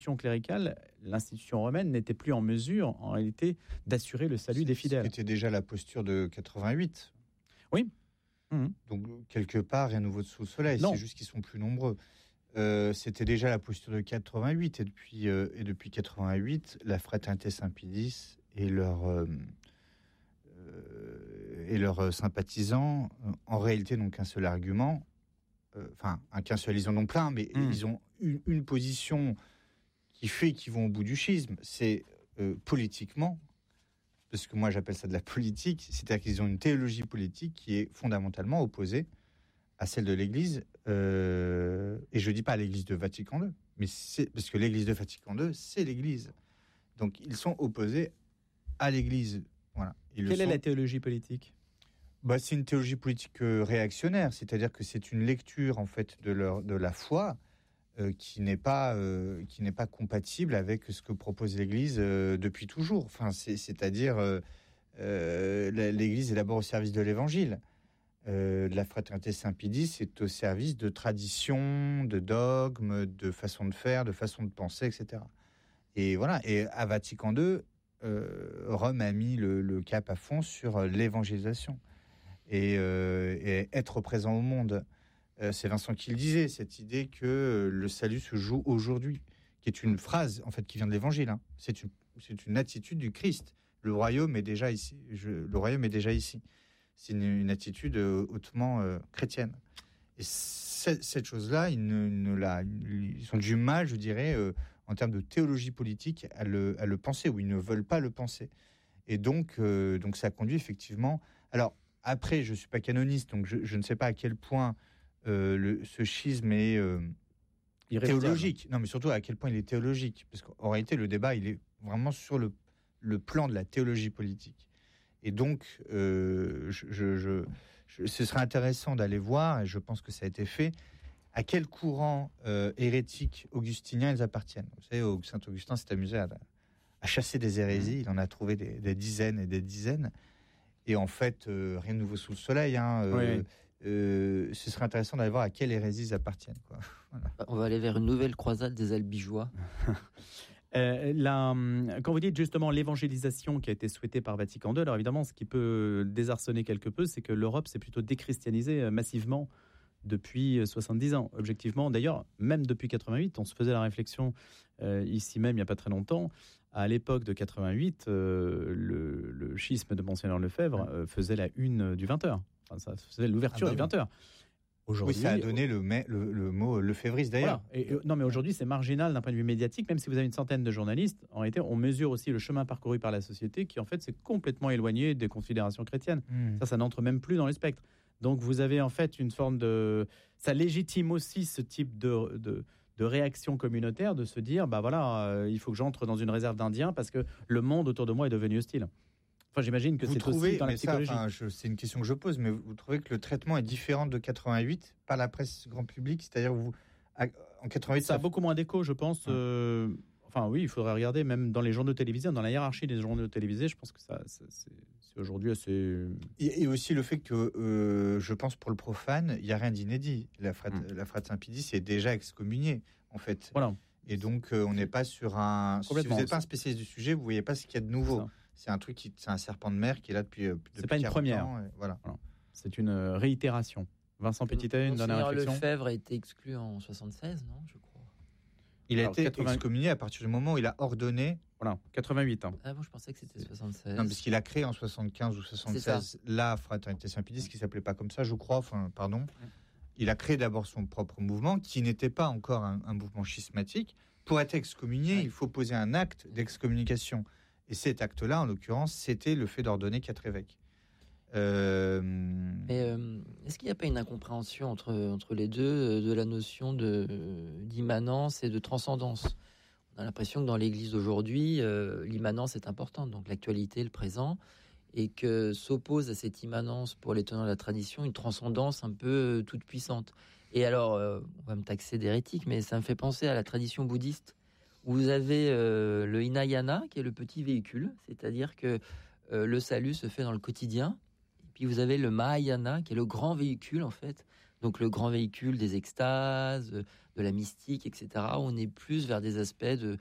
cléricale, l'institution romaine n'était plus en mesure, en réalité, d'assurer le salut des fidèles. C'était déjà la posture de 88. Oui. Donc, quelque part, rien de nouveau sous le soleil. Non. C'est juste qu'ils sont plus nombreux. C'était déjà la posture de 88. Et depuis 88, la Fraternité Saint-Pédis et leurs sympathisants, en réalité, n'ont qu'un seul argument. Qu'un seul, ils en ont plein, mais ils ont une position qui fait qu'ils vont au bout du schisme. C'est politiquement, parce que moi j'appelle ça de la politique, c'est-à-dire qu'ils ont une théologie politique qui est fondamentalement opposée à celle de l'Église, et je ne dis pas à l'Église de Vatican II, mais parce que l'Église de Vatican II, c'est l'Église. Donc ils sont opposés à l'Église. Voilà. Quelle est la théologie politique ? C'est une théologie politique réactionnaire, c'est-à-dire que c'est une lecture en fait de la foi qui n'est pas compatible avec ce que propose l'Église depuis toujours. C'est-à-dire l'Église est d'abord au service de l'Évangile. La Fraternité Saint-Pédis est au service de traditions, de dogmes, de façons de faire, de façons de penser, etc. Et voilà. Et à Vatican II, Rome a mis le cap à fond sur l'évangélisation et être présent au monde. C'est Vincent qui le disait, cette idée que le salut se joue aujourd'hui, qui est une phrase en fait qui vient de l'Évangile. C'est une attitude du Christ. Le royaume est déjà ici. Le royaume est déjà ici. C'est une attitude hautement chrétienne. Et cette chose-là, ils ont du mal, je dirais, en termes de théologie politique, à le penser, ou ils ne veulent pas le penser. Et donc ça conduit effectivement. Alors après, je suis pas canoniste, donc je ne sais pas à quel point ce schisme est théologique. Non, mais surtout à quel point il est théologique, parce qu'en réalité, le débat, il est vraiment sur le plan de la théologie politique. Et donc, ce serait intéressant d'aller voir, et je pense que ça a été fait, à quel courant hérétique augustinien ils appartiennent. Vous savez, Saint-Augustin s'est amusé à chasser des hérésies, il en a trouvé des dizaines et des dizaines, et en fait, rien de nouveau sous le soleil. Oui. Ce serait intéressant d'aller voir à quelle hérésie ils appartiennent. Voilà. On va aller vers une nouvelle croisade des albigeois. Quand vous dites justement l'évangélisation qui a été souhaitée par Vatican II, alors évidemment, ce qui peut désarçonner quelque peu, c'est que l'Europe s'est plutôt déchristianisée massivement depuis 70 ans. Objectivement, d'ailleurs, même depuis 88, on se faisait la réflexion ici même, il n'y a pas très longtemps. À l'époque de 88, le schisme de Monseigneur Lefebvre faisait la une du 20h. Enfin, ça faisait l'ouverture du 20h. Aujourd'hui, oui, ça a donné le mot lefévriste d'ailleurs. Voilà. Non, mais aujourd'hui, c'est marginal d'un point de vue médiatique. Même si vous avez une centaine de journalistes, en réalité, on mesure aussi le chemin parcouru par la société qui, en fait, s'est complètement éloigné des considérations chrétiennes. Ça n'entre même plus dans le spectre. Donc, vous avez en fait une forme de... Ça légitime aussi ce type de réaction communautaire, de se dire, il faut que j'entre dans une réserve d'Indiens parce que le monde autour de moi est devenu hostile. Enfin, j'imagine que c'est aussi dans la psychologie. C'est une question que je pose, mais vous trouvez que le traitement est différent de 88 par la presse grand public, c'est-à-dire en 88 ça a beaucoup moins d'écho, je pense. Oui, il faudrait regarder même dans les journaux télévisés, dans la hiérarchie des journaux télévisés. Je pense que c'est aujourd'hui assez. Et aussi le fait que je pense pour le profane, il y a rien d'inédit. La frate Saint-Pédis est déjà excommuniée en fait. Voilà. Et donc on n'est pas sur un. Si vous n'êtes pas un spécialiste du sujet, vous voyez pas ce qu'il y a de nouveau. C'est un truc c'est un serpent de mer qui est là depuis c'est pas une première. Voilà. C'est une réitération. Vincent Petitet, une dernière réflexion. Lefebvre a été exclu en 76, non, je crois. Il a été excommunié à partir du moment où il a ordonné. Voilà, 88. Ah bon, je pensais que c'était 76. Non, parce qu'il a créé en 75 ou 76 la Fraternité Saint-Pédis, qui s'appelait pas comme ça, je crois. Il a créé d'abord son propre mouvement, qui n'était pas encore un mouvement schismatique. Pour être excommunié, il faut poser un acte d'excommunication. Et cet acte-là, en l'occurrence, c'était le fait d'ordonner 4 évêques. Mais est-ce qu'il n'y a pas une incompréhension entre les deux de la notion d'immanence et de transcendance ? On a l'impression que dans l'Église d'aujourd'hui, l'immanence est importante, donc l'actualité, le présent, et que s'oppose à cette immanence pour les tenants de la tradition une transcendance un peu toute puissante. Et alors, on va me taxer d'hérétique, mais ça me fait penser à la tradition bouddhiste, où vous avez le Hinayana, qui est le petit véhicule, c'est-à-dire que le salut se fait dans le quotidien. Et puis vous avez le Mahayana, qui est le grand véhicule, en fait, Donc le grand véhicule des extases, de la mystique, etc. On est plus vers des aspects de